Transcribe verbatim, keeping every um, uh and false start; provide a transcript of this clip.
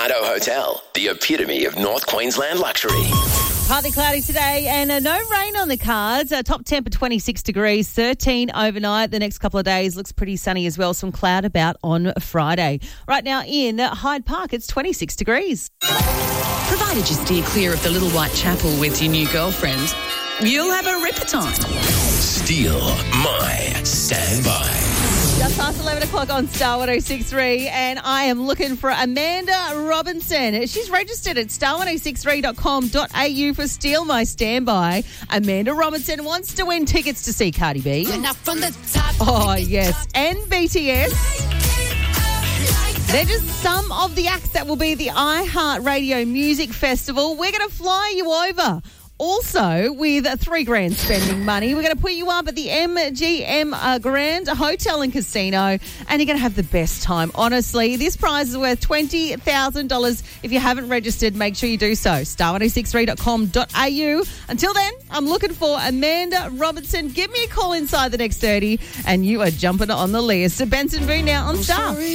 Kato Hotel, the epitome of North Queensland luxury. Partly cloudy today and uh, no rain on the cards. Uh, top temp at twenty-six degrees, thirteen overnight. The next couple of days looks pretty sunny as well. Some cloud about on Friday. Right now in Hyde Park, it's twenty-six degrees. Provided you steer clear of the Little White Chapel with your new girlfriend, you'll have a ripper time. Steal my standby. Just past eleven o'clock on Star one oh six three, and I am looking for Amanda Robinson. She's registered at star one oh six three dot com dot a u for Steal My Standby. Amanda Robinson wants to win tickets to see Cardi B. From the top. Oh, yes. And B T S. They're just some of the acts that will be at the iHeartRadio Music Festival. We're going to fly you over. Also, with three grand spending money, we're going to put you up at the M G M uh, Grand Hotel and Casino, and you're going to have the best time. Honestly, this prize is worth twenty thousand dollars. If you haven't registered, make sure you do so. star one oh six three dot com dot a u. Until then, I'm looking for Amanda Robinson. Give me a call inside the next thirty, and you are jumping on the list. So Benson Boone now on Star.